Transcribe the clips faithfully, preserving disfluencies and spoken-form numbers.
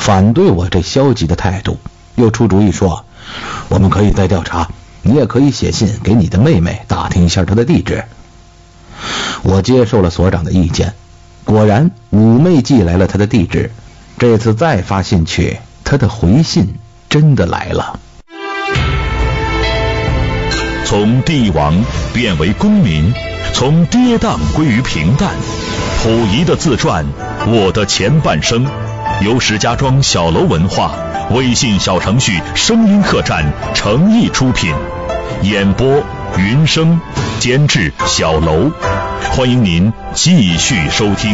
反对我这消极的态度，又出主意说，我们可以再调查，你也可以写信给你的妹妹打听一下她的地址。我接受了所长的意见，果然五妹寄来了她的地址。这次再发信去，她的回信真的来了。 从帝王变为公民，从跌宕归于平淡，溥仪的自传《我的前半生》，由石家庄小楼文化微信小程序声音客栈诚意出品，演播云生，监制小楼。欢迎您继续收听。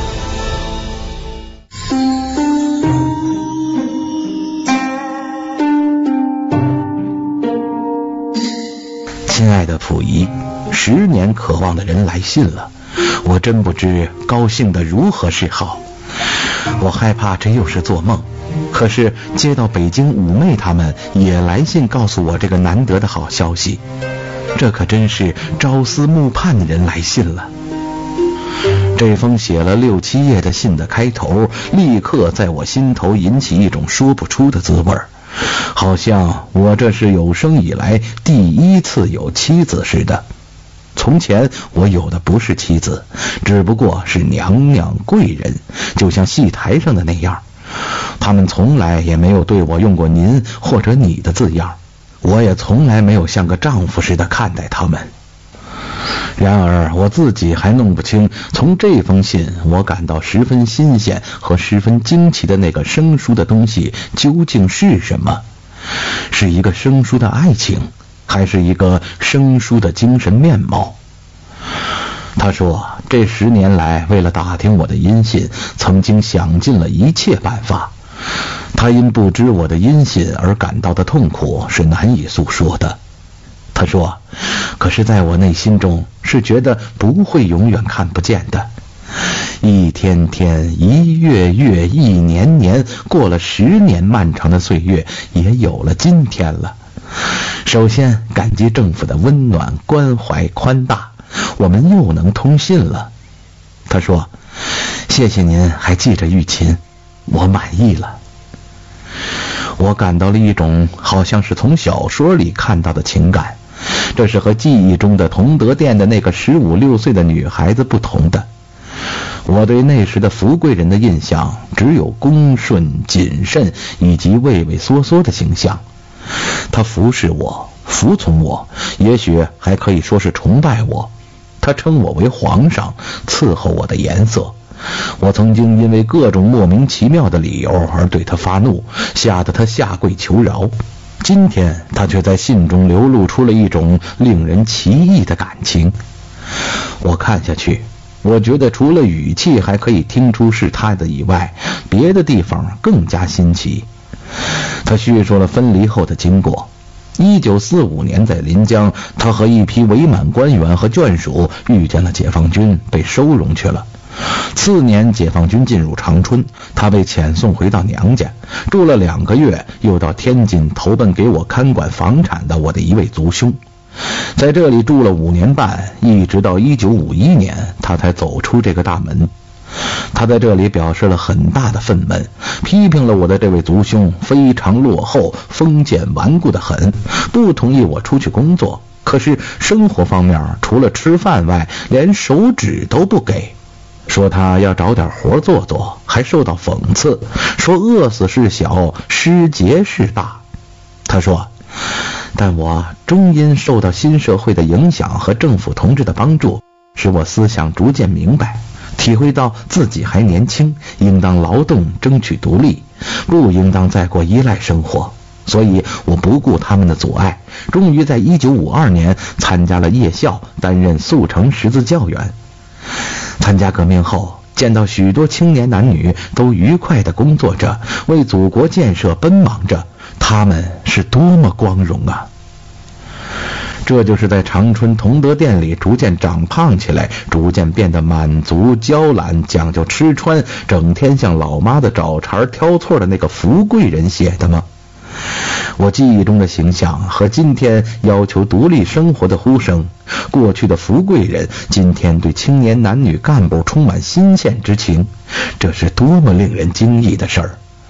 亲爱的溥仪，十年渴望的人来信了，我真不知高兴得如何是好。我害怕这又是做梦，可是接到北京五妹他们也来信告诉我这个难得的好消息，这可真是朝思暮盼的人来信了。这封写了六七页的信的开头，立刻在我心头引起一种说不出的滋味，好像我这是有生以来第一次有妻子似的。从前我有的不是妻子，只不过是娘娘贵人，就像戏台上的那样，他们从来也没有对我用过您或者你的字样，我也从来没有像个丈夫似的看待他们。然而我自己还弄不清，从这封信我感到十分新鲜和十分惊奇的那个生疏的东西究竟是什么？是一个生疏的爱情，还是一个生疏的精神面貌？他说这十年来为了打听我的音信，曾经想尽了一切办法。他因不知我的音信而感到的痛苦是难以诉说的。他说，可是在我内心中是觉得不会永远看不见的。一天天，一月月，一年年，过了十年漫长的岁月，也有了今天了。首先感激政府的温暖关怀宽大，我们又能通信了。他说，谢谢您还记着玉琴，我满意了。我感到了一种好像是从小说里看到的情感，这是和记忆中的同德殿的那个十五六岁的女孩子不同的。我对那时的福贵人的印象只有恭顺谨慎以及畏畏缩缩的形象。她服侍我，服从我，也许还可以说是崇拜我。她称我为皇上，伺候我的颜色。我曾经因为各种莫名其妙的理由而对他发怒，吓得他下跪求饶。今天他却在信中流露出了一种令人奇异的感情。我看下去，我觉得除了语气还可以听出是他的以外，别的地方更加新奇。他叙述了分离后的经过。一九四五年在临江，他和一批伪满官员和眷属遇见了解放军，被收容去了。次年解放军进入长春，他被遣送回到娘家，住了两个月，又到天津投奔给我看管房产的我的一位族兄。在这里住了五年半，一直到一九五一年他才走出这个大门。他在这里表示了很大的愤懑，批评了我的这位族兄非常落后，封建顽固得很，不同意我出去工作，可是生活方面除了吃饭外，连手指都不给，说他要找点活做做，还受到讽刺，说饿死是小，失节是大。他说，但我终因受到新社会的影响和政府同志的帮助，使我思想逐渐明白，体会到自己还年轻，应当劳动争取独立，不应当再过依赖生活。所以我不顾他们的阻碍，终于在一九五二年参加了夜校，担任速成识字教员。参加革命后，见到许多青年男女都愉快地工作着，为祖国建设奔忙着，他们是多么光荣啊！这就是在长春同德殿里逐渐长胖起来，逐渐变得满足娇懒，讲究吃穿，整天像老妈的找茬挑错的那个福贵人写的吗？我记忆中的形象和今天要求独立生活的呼声，过去的福贵人，今天对青年男女干部充满新鲜之情，这是多么令人惊异的事儿！